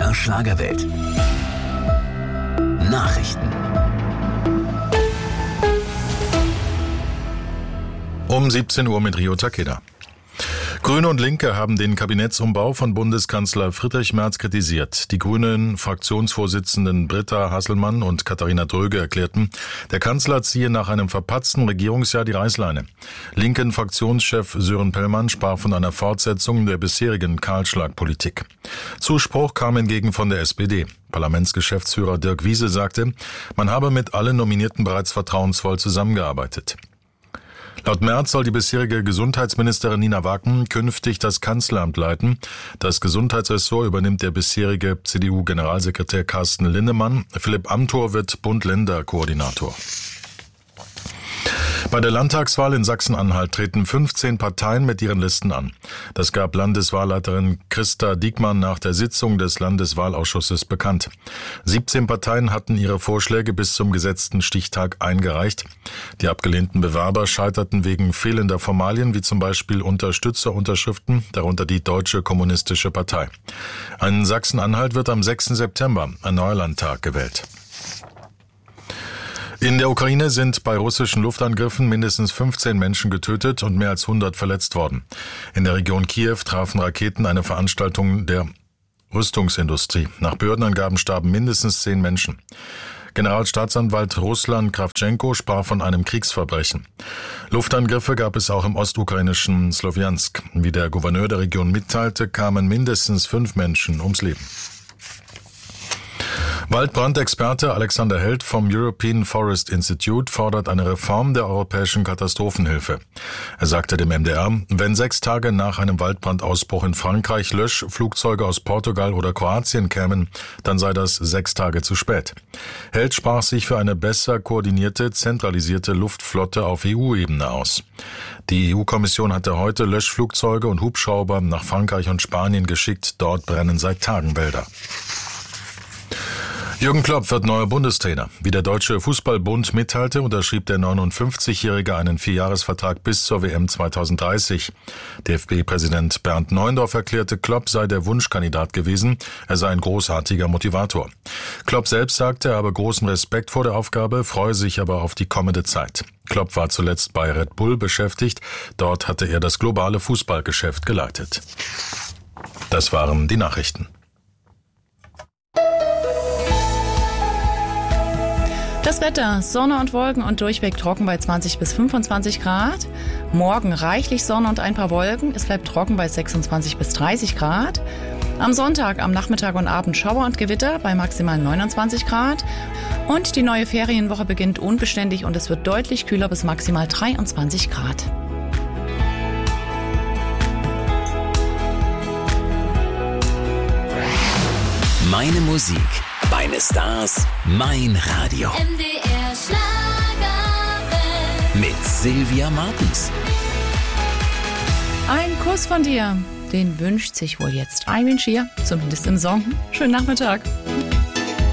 MDR Schlagerwelt. Nachrichten. Um 17 Uhr mit Rio Takeda. Grüne und Linke haben den Kabinettsumbau von Bundeskanzler Friedrich Merz kritisiert. Die grünen Fraktionsvorsitzenden Britta Hasselmann und Katharina Dröge erklärten, der Kanzler ziehe nach einem verpatzten Regierungsjahr die Reißleine. Linken Fraktionschef Sören Pellmann sprach von einer Fortsetzung der bisherigen Kahlschlagpolitik. Zuspruch kam hingegen von der SPD. Parlamentsgeschäftsführer Dirk Wiese sagte, man habe mit allen Nominierten bereits vertrauensvoll zusammengearbeitet. Laut Merz soll die bisherige Gesundheitsministerin Nina Wacken künftig das Kanzleramt leiten. Das Gesundheitsressort übernimmt der bisherige CDU-Generalsekretär Carsten Linnemann. Philipp Amthor wird Bund-Länder-Koordinator. Bei der Landtagswahl in Sachsen-Anhalt treten 15 Parteien mit ihren Listen an. Das gab Landeswahlleiterin Christa Diekmann nach der Sitzung des Landeswahlausschusses bekannt. 17 Parteien hatten ihre Vorschläge bis zum gesetzten Stichtag eingereicht. Die abgelehnten Bewerber scheiterten wegen fehlender Formalien, wie zum Beispiel Unterstützerunterschriften, darunter die Deutsche Kommunistische Partei. In Sachsen-Anhalt wird am 6. September ein neuer Landtag gewählt. In der Ukraine sind bei russischen Luftangriffen mindestens 15 Menschen getötet und mehr als 100 verletzt worden. In der Region Kiew trafen Raketen eine Veranstaltung der Rüstungsindustrie. Nach Behördenangaben starben mindestens 10 Menschen. Generalstaatsanwalt Ruslan Krawtschenko sprach von einem Kriegsverbrechen. Luftangriffe gab es auch im ostukrainischen Slowjansk. Wie der Gouverneur der Region mitteilte, kamen mindestens 5 Menschen ums Leben. Waldbrandexperte Alexander Held vom European Forest Institute fordert eine Reform der europäischen Katastrophenhilfe. Er sagte dem MDR, wenn 6 Tage nach einem Waldbrandausbruch in Frankreich Löschflugzeuge aus Portugal oder Kroatien kämen, dann sei das 6 Tage zu spät. Held sprach sich für eine besser koordinierte, zentralisierte Luftflotte auf EU-Ebene aus. Die EU-Kommission hatte heute Löschflugzeuge und Hubschrauber nach Frankreich und Spanien geschickt. Dort brennen seit Tagen Wälder. Jürgen Klopp wird neuer Bundestrainer. Wie der Deutsche Fußballbund mitteilte, unterschrieb der 59-Jährige einen 4-Jahres-Vertrag bis zur WM 2030. DFB-Präsident Bernd Neuendorf erklärte, Klopp sei der Wunschkandidat gewesen. Er sei ein großartiger Motivator. Klopp selbst sagte, er habe großen Respekt vor der Aufgabe, freue sich aber auf die kommende Zeit. Klopp war zuletzt bei Red Bull beschäftigt. Dort hatte er das globale Fußballgeschäft geleitet. Das waren die Nachrichten. Das Wetter, Sonne und Wolken und durchweg trocken bei 20 bis 25 Grad. Morgen reichlich Sonne und ein paar Wolken. Es bleibt trocken bei 26 bis 30 Grad. Am Sonntag, am Nachmittag und Abend Schauer und Gewitter bei maximal 29 Grad. Und die neue Ferienwoche beginnt unbeständig und es wird deutlich kühler bis maximal 23 Grad. Meine Musik, meine Stars, mein Radio. MDR Schlagerwelt. Mit Sylvia Martens. Ein Kuss von dir, den wünscht sich wohl jetzt Eimin Schier, zumindest im Song. Schönen Nachmittag.